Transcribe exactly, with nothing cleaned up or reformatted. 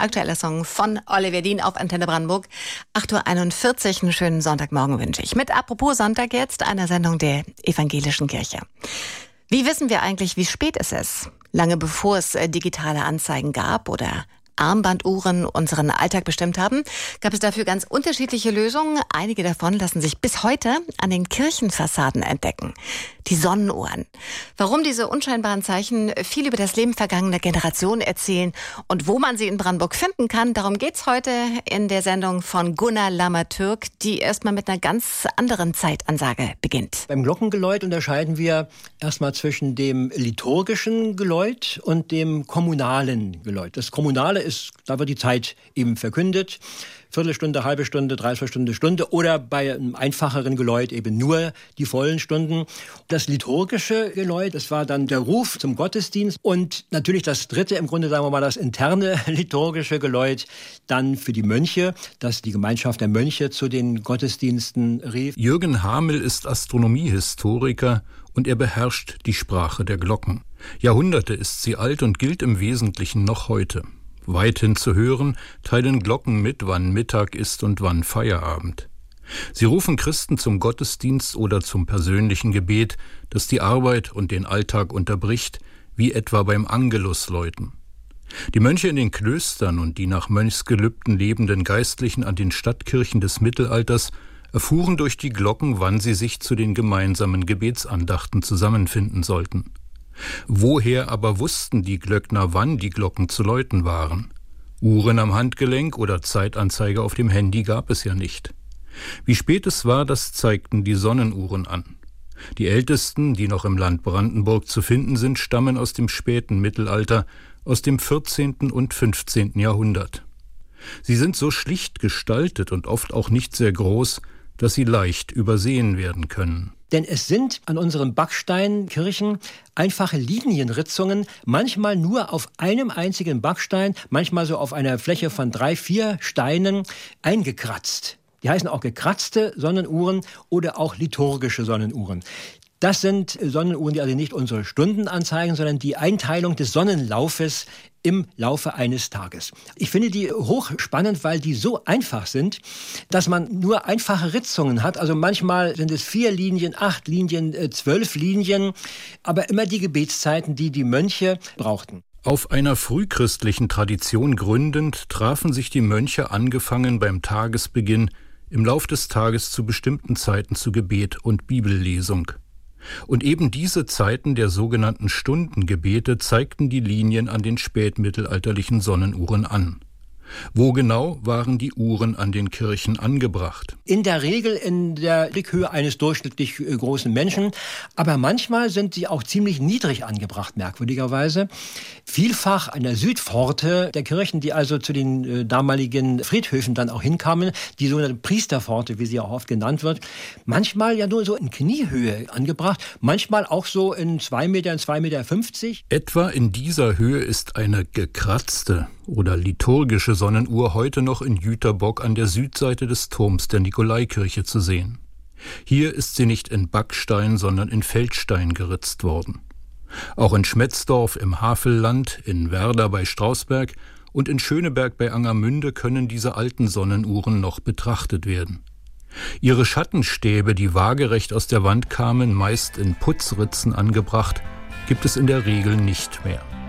aktueller Song von Oliver Dean auf Antenne Brandenburg. acht Uhr einundvierzig, einen schönen Sonntagmorgen wünsche ich. Mit Apropos Sonntag jetzt, einer Sendung der Evangelischen Kirche. Wie wissen wir eigentlich, wie spät es ist? Lange bevor es digitale Anzeigen gab oder Armbanduhren unseren Alltag bestimmt haben, gab es dafür ganz unterschiedliche Lösungen. Einige davon lassen sich bis heute an den Kirchenfassaden entdecken. Die Sonnenuhren. Warum diese unscheinbaren Zeichen viel über das Leben vergangener Generationen erzählen und wo man sie in Brandenburg finden kann, darum geht's heute in der Sendung von Gunnar Lammertürk, die erstmal mit einer ganz anderen Zeitansage beginnt. Beim Glockengeläut unterscheiden wir erstmal zwischen dem liturgischen Geläut und dem kommunalen Geläut. Das Kommunale ist, da wird die Zeit eben verkündet. Viertelstunde, halbe Stunde, Dreiviertelstunde, Stunde oder bei einem einfacheren Geläut eben nur die vollen Stunden. Das liturgische Geläut, das war dann der Ruf zum Gottesdienst und natürlich das dritte, im Grunde sagen wir mal das interne liturgische Geläut, dann für die Mönche, dass die Gemeinschaft der Mönche zu den Gottesdiensten rief. Jürgen Hamel ist Astronomiehistoriker und er beherrscht die Sprache der Glocken. Jahrhunderte ist sie alt und gilt im Wesentlichen noch heute. Weithin zu hören, teilen Glocken mit, wann Mittag ist und wann Feierabend. Sie rufen Christen zum Gottesdienst oder zum persönlichen Gebet, das die Arbeit und den Alltag unterbricht, wie etwa beim Angelusläuten. Die Mönche in den Klöstern und die nach Mönchsgelübden lebenden Geistlichen an den Stadtkirchen des Mittelalters erfuhren durch die Glocken, wann sie sich zu den gemeinsamen Gebetsandachten zusammenfinden sollten. Woher aber wussten die Glöckner, wann die Glocken zu läuten waren? Uhren am Handgelenk oder Zeitanzeige auf dem Handy gab es ja nicht. Wie spät es war, das zeigten die Sonnenuhren an. Die ältesten, die noch im Land Brandenburg zu finden sind, stammen aus dem späten Mittelalter, aus dem vierzehnten und fünfzehnten Jahrhundert. Sie sind so schlicht gestaltet und oft auch nicht sehr groß, dass sie leicht übersehen werden können. Denn es sind an unseren Backsteinkirchen einfache Linienritzungen, manchmal nur auf einem einzigen Backstein, manchmal so auf einer Fläche von drei, vier Steinen eingekratzt. Die heißen auch gekratzte Sonnenuhren oder auch liturgische Sonnenuhren. Das sind Sonnenuhren, die also nicht unsere Stunden anzeigen, sondern die Einteilung des Sonnenlaufes im Laufe eines Tages. Ich finde die hochspannend, weil die so einfach sind, dass man nur einfache Ritzungen hat. Also manchmal sind es vier Linien, acht Linien, zwölf Linien, aber immer die Gebetszeiten, die die Mönche brauchten. Auf einer frühchristlichen Tradition gründend, trafen sich die Mönche angefangen beim Tagesbeginn im Lauf des Tages zu bestimmten Zeiten zu Gebet und Bibellesung. Und eben diese Zeiten der sogenannten Stundengebete zeigten die Linien an den spätmittelalterlichen Sonnenuhren an. Wo genau waren die Uhren an den Kirchen angebracht? In der Regel in der Blickhöhe eines durchschnittlich großen Menschen, aber manchmal sind sie auch ziemlich niedrig angebracht, merkwürdigerweise. Vielfach an der Südpforte der Kirchen, die also zu den äh, damaligen Friedhöfen dann auch hinkamen, die sogenannte Priesterpforte, wie sie auch oft genannt wird, manchmal ja nur so in Kniehöhe angebracht, manchmal auch so in zwei Meter, zwei Meter fünfzig. Etwa in dieser Höhe ist eine gekratzte oder liturgische Sonnenuhr heute noch in Jüterbock an der Südseite des Turms der Nikolaikirche zu sehen. Hier ist sie nicht in Backstein, sondern in Feldstein geritzt worden. Auch in Schmetzdorf im Havelland, in Werder bei Strausberg und in Schöneberg bei Angermünde können diese alten Sonnenuhren noch betrachtet werden. Ihre Schattenstäbe, die waagerecht aus der Wand kamen, meist in Putzritzen angebracht, gibt es in der Regel nicht mehr.